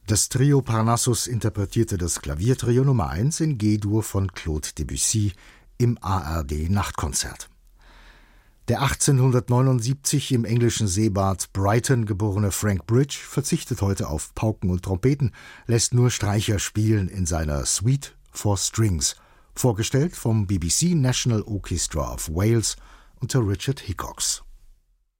Das Trio Parnassus interpretierte das Klaviertrio Nummer 1 in G-Dur von Claude Debussy im ARD-Nachtkonzert. Der 1879 im englischen Seebad Brighton geborene Frank Bridge verzichtet heute auf Pauken und Trompeten, lässt nur Streicher spielen in seiner Suite for Strings, vorgestellt vom BBC National Orchestra of Wales unter Richard Hickox.